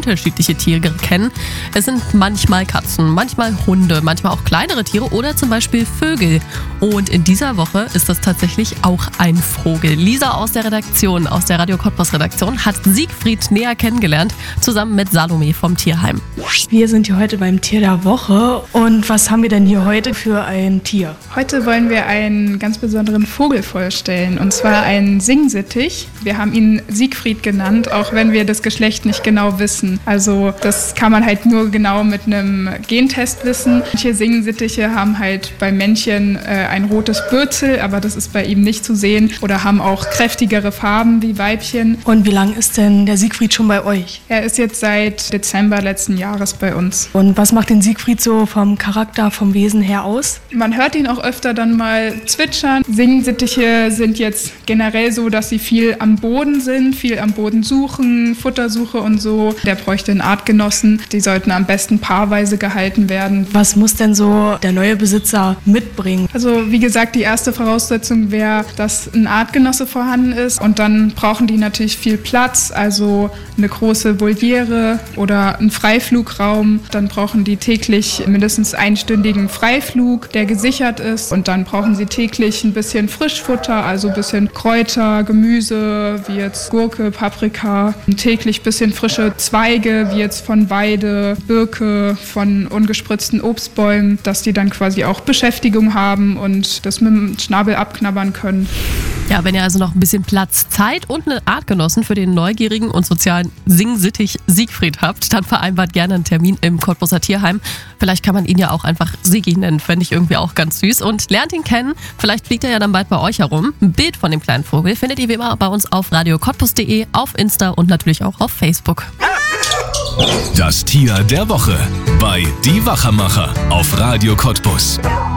unterschiedliche Tiere kennen. Es sind manchmal Katzen, manchmal Hunde, manchmal auch kleinere Tiere oder zum Beispiel Vögel. Und in dieser Woche ist das tatsächlich auch ein Vogel. Lisa aus der Redaktion, aus der Radio Cottbus Redaktion, hat Siegfried näher kennengelernt, zusammen mit Salome vom Tierheim. Wir sind hier heute beim Tier der Woche. Und was haben wir denn hier heute für ein Tier? Heute wollen wir einen ganz besonderen Vogel vorstellen, und zwar einen Singsittich. Wir haben ihn Siegfried genannt, auch wenn wir das Geschlecht nicht genau wissen. Also das kann man halt nur genau mit einem Gentest wissen. Manche Singsittiche haben halt bei Männchen ein rotes Bürzel, aber das ist bei ihm nicht zu sehen, oder haben auch kräftigere Farben wie Weibchen. Und wie lange ist denn der Siegfried schon bei euch? Er ist jetzt seit Dezember letzten Jahres bei uns. Und was macht den Siegfried so vom Charakter, vom Wesen her aus? Man hört ihn auch öfter dann mal zwitschern. Singsittiche sind jetzt generell so, dass sie viel am Boden sind, viel am Boden suchen, Futtersuche und so. Der bräuchte einen Artgenossen. Die sollten am besten paarweise gehalten werden. Was muss denn so der neue Besitzer mitbringen? Also wie gesagt, die erste Voraussetzung wäre, dass ein Artgenosse vorhanden ist, und dann brauchen die natürlich viel Platz, also eine große Voliere oder einen Freiflugraum. Dann brauchen die täglich mindestens einstündigen Freiflug, der gesichert ist, und dann brauchen sie täglich ein bisschen Frischfutter, also ein bisschen Kräuter, Gemüse, wie jetzt Gurke, Paprika, und täglich ein bisschen frische Zweige, wie jetzt von Weide, Birke, von ungespritzten Obstbäumen, dass die dann quasi auch Beschäftigung haben und das mit dem Schnabel abknabbern können. Ja, wenn ihr also noch ein bisschen Platz, Zeit und einen Artgenossen für den neugierigen und sozialen Singsittich Siegfried habt, dann vereinbart gerne einen Termin im Cottbuser Tierheim. Vielleicht kann man ihn ja auch einfach Sigi nennen, fände ich irgendwie auch ganz süß. Und lernt ihn kennen, vielleicht fliegt er ja dann bald bei euch herum. Ein Bild von dem kleinen Vogel findet ihr wie immer bei uns auf radiocottbus.de, auf Insta und natürlich auch auf Facebook. Das Tier der Woche bei Die Wachermacher auf Radio Cottbus.